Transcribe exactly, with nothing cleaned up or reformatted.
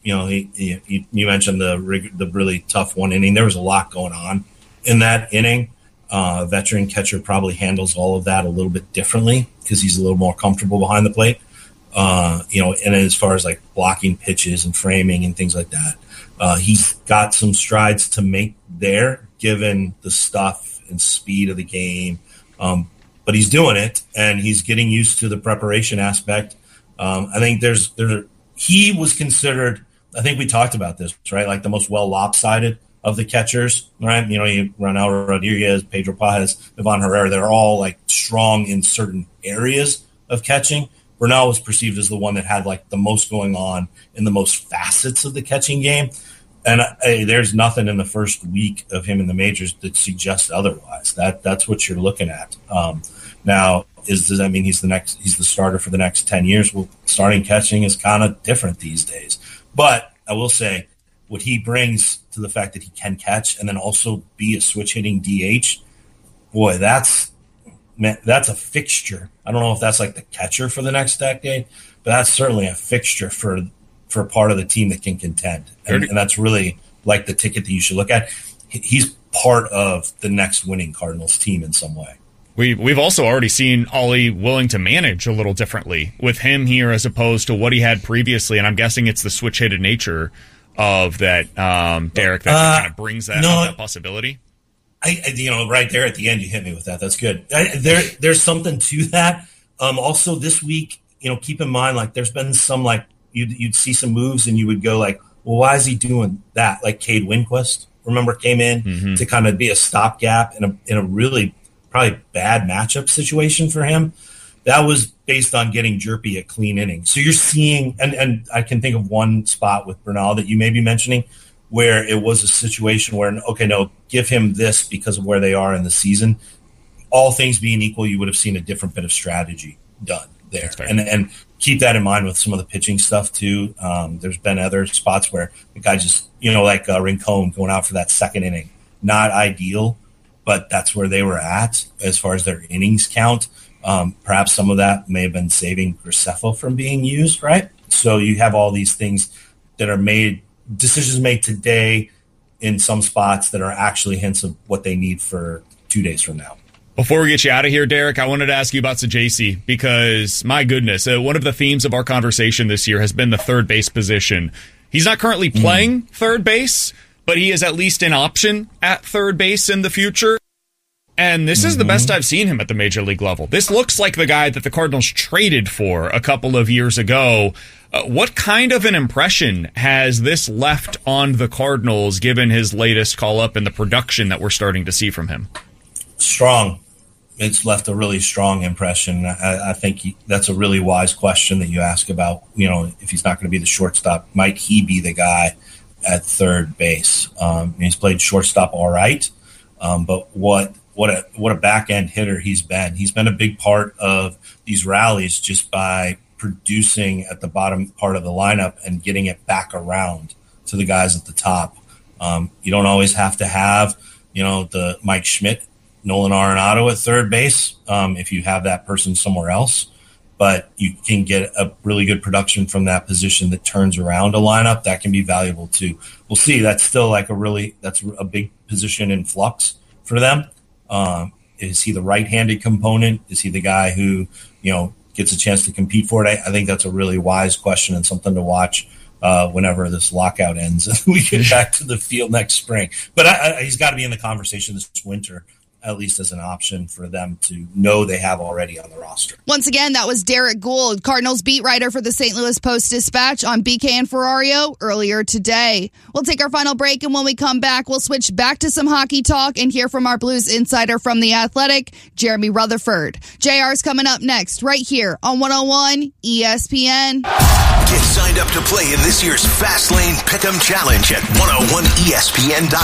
You know, he, he, you mentioned the the really tough one inning. There was a lot going on in that inning. Uh, a veteran catcher probably handles all of that a little bit differently because he's a little more comfortable behind the plate. Uh, you know, and as far as like blocking pitches and framing and things like that, uh, he's got some strides to make there, given the stuff and speed of the game. Um, but he's doing it, and he's getting used to the preparation aspect. Um, I think there's there. He was considered. I think we talked about this, right? Like the most well lopsided of the catchers, right? You know, you Ronaldo Rodriguez, Pedro Paz, Ivan Herrera. They're all like strong in certain areas of catching. Bernal was perceived as the one that had like the most going on in the most facets of the catching game. And uh, there's nothing in the first week of him in the majors that suggests otherwise. That that's what you're looking at. Um, now, is does that mean he's the next? He's the starter for the next ten years? Well, starting catching is kind of different these days. But I will say, what he brings to the fact that he can catch and then also be a switch hitting D H, boy, that's man, that's a fixture. I don't know if that's like the catcher for the next decade, but that's certainly a fixture for. for part of the team that can contend. And, and that's really like the ticket that you should look at. He's part of the next winning Cardinals team in some way. We, we've also already seen Ollie willing to manage a little differently with him here as opposed to what he had previously, and I'm guessing it's the switch-hitted nature of that, um, Derek, that uh, kind of brings that, no, that possibility. I, I, you know, right there at the end, you hit me with that. That's good. I, there, there's something to that. Um, also, this week, you know, keep in mind, like, there's been some, like, You'd, you'd see some moves and you would go like, well, why is he doing that? Like Cade Winquist, remember, came in mm-hmm. to kind of be a stopgap in a in a really probably bad matchup situation for him. That was based on getting Jerpy a clean inning. So you're seeing, and, and I can think of one spot with Bernal that you may be mentioning where it was a situation where, okay, no, give him this because of where they are in the season. All things being equal, you would have seen a different bit of strategy done there. And and keep that in mind with some of the pitching stuff too. Um, there's been other spots where the guy just, you know, like uh, Rincon going out for that second inning. Not ideal, but that's where they were at as far as their innings count. Um, perhaps some of that may have been saving Graceffo from being used, right? So you have all these things that are made, decisions made today in some spots that are actually hints of what they need for two days from now. Before we get you out of here, Derek, I wanted to ask you about Sajaci because, my goodness, uh, one of the themes of our conversation this year has been the third base position. He's not currently playing mm. third base, but he is at least an option at third base in the future. And this mm-hmm. is the best I've seen him at the major league level. This looks like the guy that the Cardinals traded for a couple of years ago. Uh, what kind of an impression has this left on the Cardinals, given his latest call-up and the production that we're starting to see from him? Strong. It's left a really strong impression. I, I think he, that's a really wise question that you ask about, you know, if he's not going to be the shortstop, might he be the guy at third base? Um, he's played shortstop all right, um, but what what a what a back end hitter he's been. He's been a big part of these rallies just by producing at the bottom part of the lineup and getting it back around to the guys at the top. Um, you don't always have to have, you know, the Mike Schmidt, Nolan Arenado at third base um, if you have that person somewhere else. But you can get a really good production from that position that turns around a lineup. That can be valuable too. We'll see. That's still like a really – that's a big position in flux for them. Um, is he the right-handed component? Is he the guy who, you know, gets a chance to compete for it? I, I think that's a really wise question and something to watch uh, whenever this lockout ends and we get back to the field next spring. But I, I, he's got to be in the conversation this winter, at least as an option for them to know they have already on the roster. Once again, that was Derek Gould, Cardinals beat writer for the Saint Louis Post-Dispatch on B K and Ferrario earlier today. We'll take our final break, and when we come back, we'll switch back to some hockey talk and hear from our Blues insider from The Athletic, Jeremy Rutherford. J R's coming up next, right here on one oh one E S P N. Get signed up to play in this year's Fastlane Pick'em Challenge at one oh one E S P N dot